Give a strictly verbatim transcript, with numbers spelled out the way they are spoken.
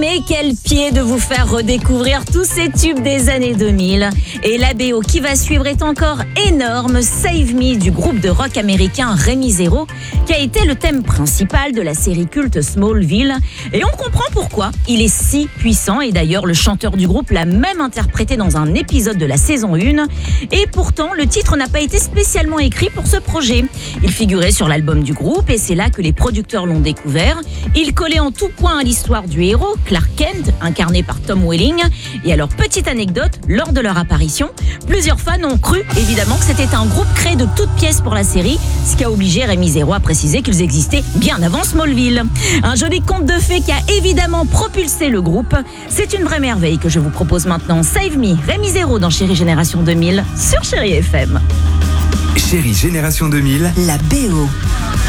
mais quel pied de vous faire redécouvrir tous ces tubes des années deux mille. Et la B O qui va suivre est encore énorme, Save Me du groupe de rock américain Rémi Zéro, qui a été le thème principal de la série culte Smallville. Et on comprend pourquoi il est si puissant, et d'ailleurs le chanteur du groupe l'a même interprété dans un épisode de la saison un. Et pourtant, le titre n'a pas été spécialement écrit pour ce projet. Il figurait sur l'album du groupe et c'est là que les producteurs l'ont découvert. Il collait en tout point à l'histoire du héros, Clark Kent, incarné par Tom Welling. Et alors, petite anecdote, lors de leur apparition, plusieurs fans ont cru évidemment que c'était un groupe créé de toutes pièces pour la série, ce qui a obligé Rémi Zéro à préciser qu'ils existaient bien avant Smallville. Un joli conte de fées qui a évidemment propulsé le groupe. C'est une vraie merveille que je vous propose maintenant. Save Me, Rémi Zéro dans Chérie Génération deux mille sur Chérie F M. Chérie Génération deux mille, la B O.